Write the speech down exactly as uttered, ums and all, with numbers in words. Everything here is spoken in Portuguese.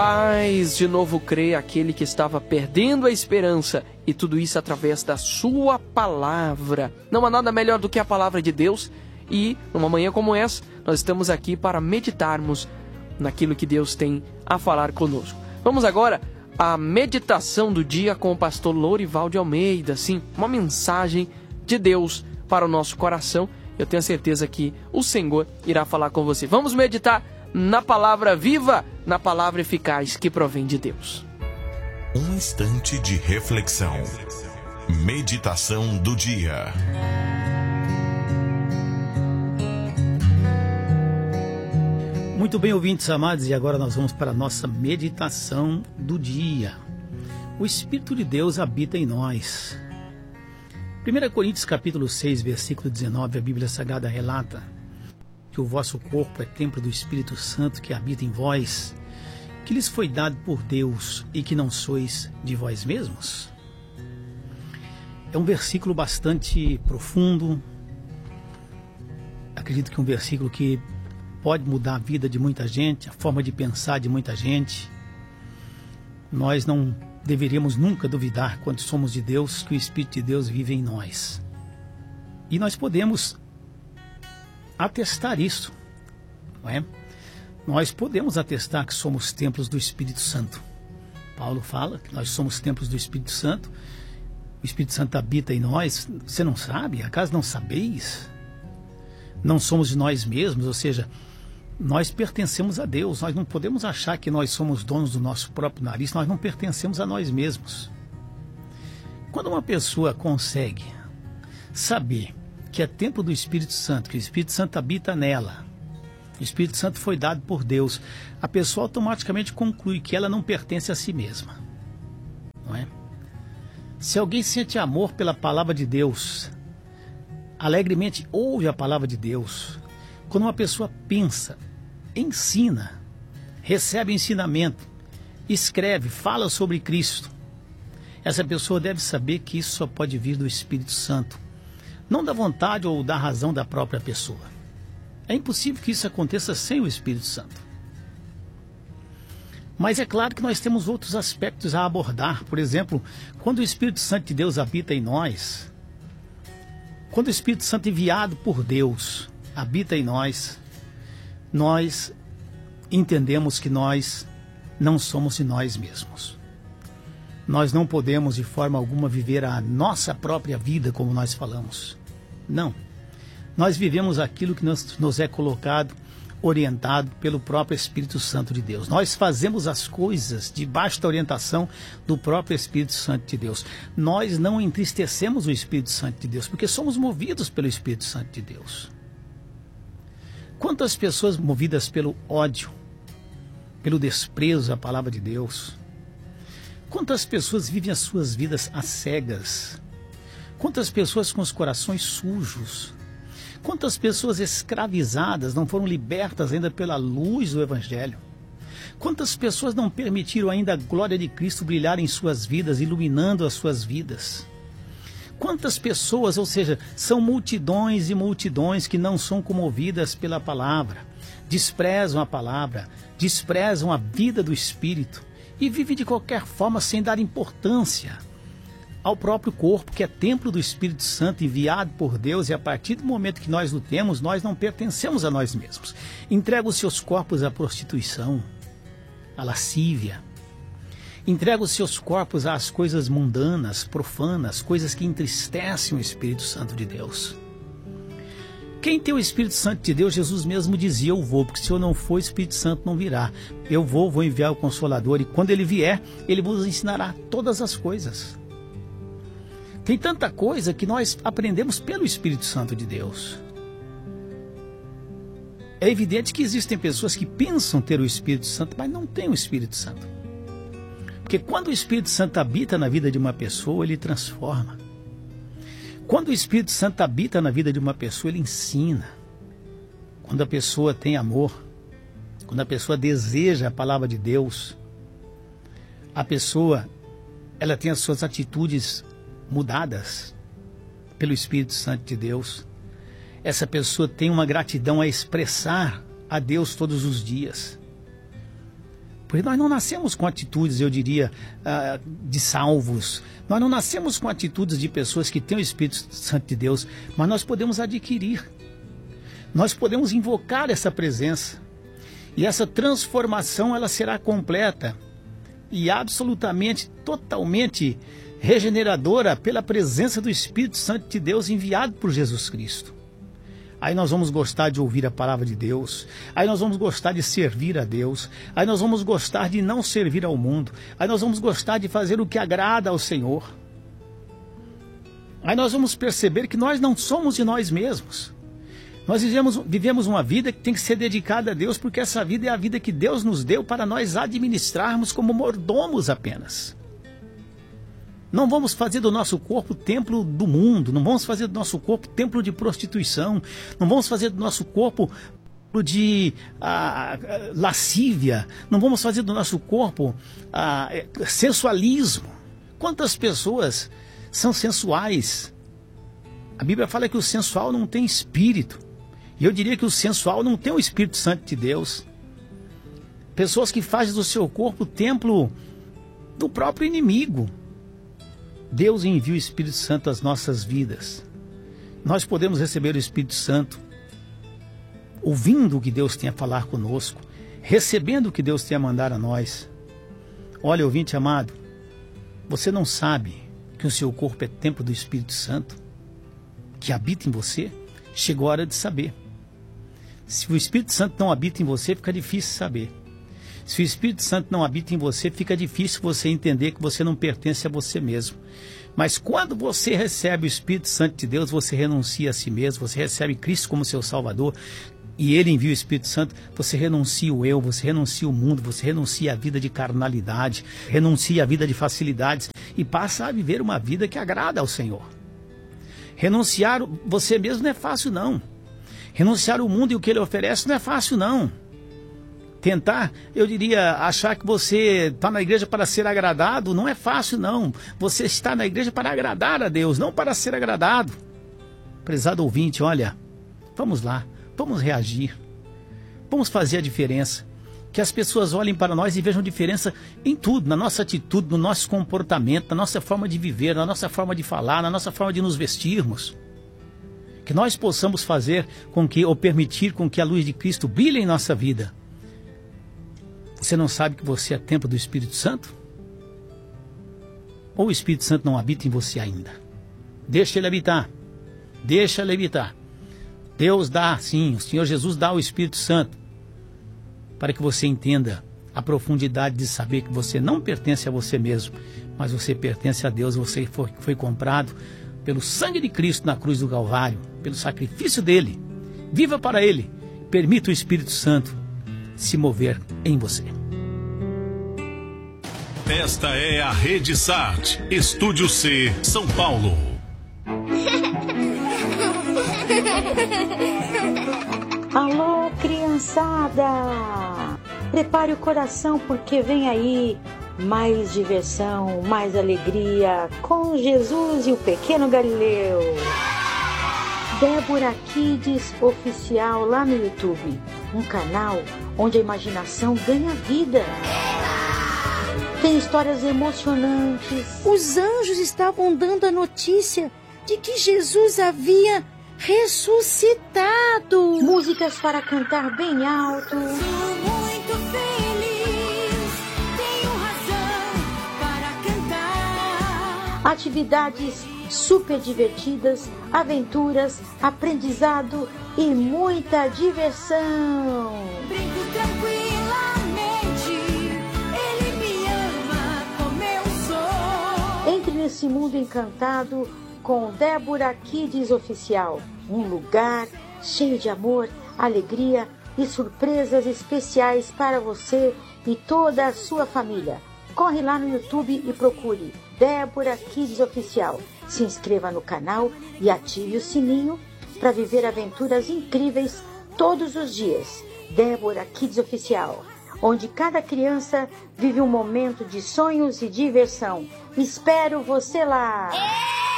Faz de novo crer aquele que estava perdendo a esperança, e tudo isso através da sua palavra. Não há nada melhor do que a palavra de Deus, e numa manhã como essa, nós estamos aqui para meditarmos naquilo que Deus tem a falar conosco. Vamos agora à meditação do dia com o pastor Lorival de Almeida. Sim, uma mensagem de Deus para o nosso coração. Eu tenho certeza que o Senhor irá falar com você. Vamos meditar na palavra viva, na palavra eficaz que provém de Deus. Um instante de reflexão. Meditação do dia. Muito bem, ouvintes amados, e agora nós vamos para a nossa meditação do dia. O Espírito de Deus habita em nós. primeira Coríntios capítulo seis, versículo dezenove, a Bíblia Sagrada relata que o vosso corpo é templo do Espírito Santo que habita em vós, que lhes foi dado por Deus e que não sois de vós mesmos. É um versículo bastante profundo. Acredito que é um versículo que pode mudar a vida de muita gente, a forma de pensar de muita gente. Nós não deveríamos nunca duvidar, quando somos de Deus, que o Espírito de Deus vive em nós. E nós podemos atestar isso, não é? Nós podemos atestar que somos templos do Espírito Santo. Paulo fala que nós somos templos do Espírito Santo. O Espírito Santo habita em nós. Você não sabe? Acaso não sabeis? Não somos de nós mesmos, ou seja, nós pertencemos a Deus. Nós não podemos achar que nós somos donos do nosso próprio nariz. Nós não pertencemos a nós mesmos. Quando uma pessoa consegue saber que é templo do Espírito Santo, que o Espírito Santo habita nela, o Espírito Santo foi dado por Deus, a pessoa automaticamente conclui que ela não pertence a si mesma, não é? Se alguém sente amor pela palavra de Deus, alegremente ouve a palavra de Deus, quando uma pessoa pensa, ensina, recebe ensinamento, escreve, fala sobre Cristo, essa pessoa deve saber que isso só pode vir do Espírito Santo, não da vontade ou da razão da própria pessoa. É impossível que isso aconteça sem o Espírito Santo. Mas é claro que nós temos outros aspectos a abordar. Por exemplo, quando o Espírito Santo de Deus habita em nós, quando o Espírito Santo enviado por Deus habita em nós, nós entendemos que nós não somos de nós mesmos. Nós não podemos de forma alguma viver a nossa própria vida, como nós falamos. Não. Nós vivemos aquilo que nos, nos é colocado, orientado pelo próprio Espírito Santo de Deus. Nós fazemos as coisas debaixo da orientação do próprio Espírito Santo de Deus. Nós não entristecemos o Espírito Santo de Deus, porque somos movidos pelo Espírito Santo de Deus. Quantas pessoas movidas pelo ódio, pelo desprezo à palavra de Deus? Quantas pessoas vivem as suas vidas às cegas? Quantas pessoas com os corações sujos? Quantas pessoas escravizadas não foram libertas ainda pela luz do Evangelho? Quantas pessoas não permitiram ainda a glória de Cristo brilhar em suas vidas, iluminando as suas vidas? Quantas pessoas, ou seja, são multidões e multidões que não são comovidas pela palavra, desprezam a palavra, desprezam a vida do Espírito e vivem de qualquer forma sem dar importância ao próprio corpo, que é templo do Espírito Santo enviado por Deus, e a partir do momento que nós o temos, nós não pertencemos a nós mesmos. Entrega os seus corpos à prostituição, à lascívia. Entrega os seus corpos às coisas mundanas, profanas, coisas que entristecem o Espírito Santo de Deus. Quem tem o Espírito Santo de Deus, Jesus mesmo dizia: eu vou, porque se eu não for, o Espírito Santo não virá. Eu vou, vou enviar o Consolador, e quando ele vier, ele vos ensinará todas as coisas. Tem tanta coisa que nós aprendemos pelo Espírito Santo de Deus. É evidente que existem pessoas que pensam ter o Espírito Santo, mas não têm o Espírito Santo. Porque quando o Espírito Santo habita na vida de uma pessoa, ele transforma. Quando o Espírito Santo habita na vida de uma pessoa, ele ensina. Quando a pessoa tem amor, quando a pessoa deseja a palavra de Deus, a pessoa, ela tem as suas atitudes mudadas pelo Espírito Santo de Deus. Essa pessoa tem uma gratidão a expressar a Deus todos os dias. Porque nós não nascemos com atitudes, eu diria, uh, de salvos. Nós não nascemos com atitudes de pessoas que têm o Espírito Santo de Deus, mas nós podemos adquirir. Nós podemos invocar essa presença. E essa transformação, ela será completa e absolutamente, totalmente regeneradora pela presença do Espírito Santo de Deus enviado por Jesus Cristo. Aí nós vamos gostar de ouvir a palavra de Deus. Aí nós vamos gostar de servir a Deus. Aí nós vamos gostar de não servir ao mundo. Aí nós vamos gostar de fazer o que agrada ao Senhor. Aí nós vamos perceber que nós não somos de nós mesmos. Nós vivemos, vivemos uma vida que tem que ser dedicada a Deus, porque essa vida é a vida que Deus nos deu para nós administrarmos como mordomos apenas. Não vamos fazer do nosso corpo templo do mundo, não vamos fazer do nosso corpo templo de prostituição, não vamos fazer do nosso corpo de ah, lascívia, não vamos fazer do nosso corpo ah, sensualismo. Quantas pessoas são sensuais? A Bíblia fala que o sensual não tem espírito, e eu diria que o sensual não tem o Espírito Santo de Deus. Pessoas que fazem do seu corpo templo do próprio inimigo. Deus envia o Espírito Santo às nossas vidas. Nós podemos receber o Espírito Santo ouvindo o que Deus tem a falar conosco, recebendo o que Deus tem a mandar a nós. Olha, ouvinte amado, você não sabe que o seu corpo é templo do Espírito Santo, que habita em você? Chegou a hora de saber. Se o Espírito Santo não habita em você, fica difícil saber. Se o Espírito Santo não habita em você, fica difícil você entender que você não pertence a você mesmo. Mas quando você recebe o Espírito Santo de Deus, você renuncia a si mesmo, você recebe Cristo como seu Salvador, e Ele envia o Espírito Santo, você renuncia o eu, você renuncia o mundo, você renuncia a vida de carnalidade, renuncia a vida de facilidades, e passa a viver uma vida que agrada ao Senhor. Renunciar você mesmo não é fácil, não. Renunciar o mundo e o que Ele oferece não é fácil, não. Tentar, eu diria, achar que você está na igreja para ser agradado, não é fácil, não. Você está na igreja para agradar a Deus, não para ser agradado. Prezado ouvinte, olha, vamos lá, vamos reagir. Vamos fazer a diferença. Que as pessoas olhem para nós e vejam diferença em tudo, na nossa atitude, no nosso comportamento, na nossa forma de viver, na nossa forma de falar, na nossa forma de nos vestirmos. Que nós possamos fazer com que, ou permitir com que a luz de Cristo brilhe em nossa vida. Você não sabe que você é templo do Espírito Santo? Ou o Espírito Santo não habita em você ainda? Deixa ele habitar. Deixa ele habitar. Deus dá, sim, o Senhor Jesus dá o Espírito Santo para que você entenda a profundidade de saber que você não pertence a você mesmo, mas você pertence a Deus. Você foi, foi comprado pelo sangue de Cristo na cruz do Calvário, pelo sacrifício dele. Viva para ele. Permita o Espírito Santo se mover em você. Esta é a Rede Sat, Estúdio C, São Paulo. Alô, criançada! Prepare o coração porque vem aí mais diversão, mais alegria com Jesus e o Pequeno Galileu. Débora Kids Oficial lá no YouTube, um canal onde a imaginação ganha vida. Tem histórias emocionantes. Os anjos estavam dando a notícia de que Jesus havia ressuscitado. Músicas para cantar bem alto. Sou muito feliz, tenho razão para cantar. Atividades super divertidas, aventuras, aprendizado e muita diversão. Brinco tranquilamente, ele me ama como eu sou. Entre nesse mundo encantado com Débora Kids Oficial, um lugar cheio de amor, alegria e surpresas especiais para você e toda a sua família. Corre lá no YouTube e procure Débora Kids Oficial. Se inscreva no canal e ative o sininho para viver aventuras incríveis todos os dias. Débora Kids Oficial, onde cada criança vive um momento de sonhos e diversão. Espero você lá!